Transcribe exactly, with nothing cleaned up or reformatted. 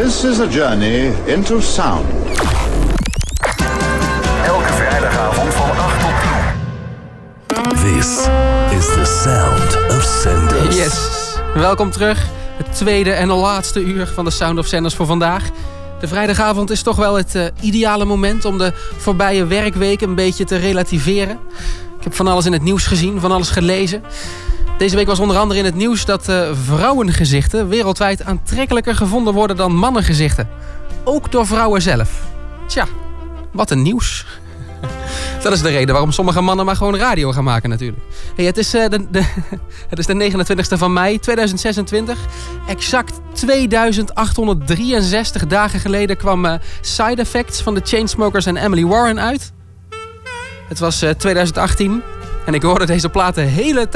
This is a journey into sound. Elke vrijdagavond van acht tot tien. This is the sound of Sanders. Yes, welkom terug. Het tweede en laatste uur van de Sound of Sanders voor vandaag. De vrijdagavond is toch wel het uh, ideale moment om de voorbije werkweek een beetje te relativeren. Ik heb van alles in het nieuws gezien, van alles gelezen. Deze week was onder andere in het nieuws dat uh, vrouwengezichten wereldwijd aantrekkelijker gevonden worden dan mannengezichten. Ook door vrouwen zelf. Tja, wat een nieuws. Dat is de reden waarom sommige mannen maar gewoon radio gaan maken natuurlijk. Hey, het, is, uh, de, de, het is de negenentwintigste van mei tweeduizend zesentwintig. Exact tweeduizend achthonderddrieënzestig dagen geleden kwam uh, Side Effects van de Chainsmokers en Emily Warren uit. Het was uh, tweeduizend achttien en ik hoorde deze plaat de hele tijd